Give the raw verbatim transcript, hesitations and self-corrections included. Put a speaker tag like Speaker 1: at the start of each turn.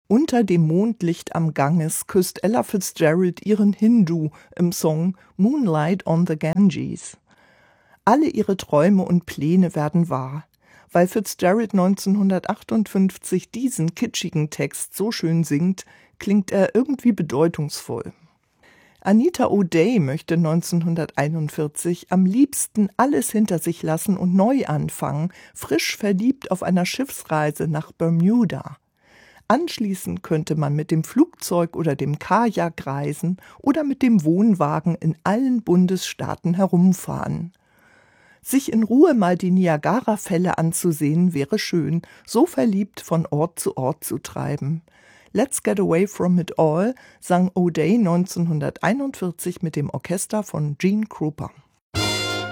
Speaker 1: Unter dem Mondlicht am Ganges küsst Ella Fitzgerald ihren Hindu im Song Moonlight on the Ganges. Alle ihre Träume und Pläne werden wahr. Weil Fitzgerald neunzehnhundertachtundfünfzig diesen kitschigen Text so schön singt, klingt er irgendwie bedeutungsvoll. Anita O'Day möchte neunzehnhunderteinundvierzig am liebsten alles hinter sich lassen und neu anfangen, frisch verliebt auf einer Schiffsreise nach Bermuda. Anschließend könnte man mit dem Flugzeug oder dem Kajak reisen oder mit dem Wohnwagen in allen Bundesstaaten herumfahren. Sich in Ruhe mal die Niagara-Fälle anzusehen, wäre schön, so verliebt von Ort zu Ort zu treiben. Let's Get Away From It All sang O'Day neunzehnhunderteinundvierzig mit dem Orchester von Gene Krupa.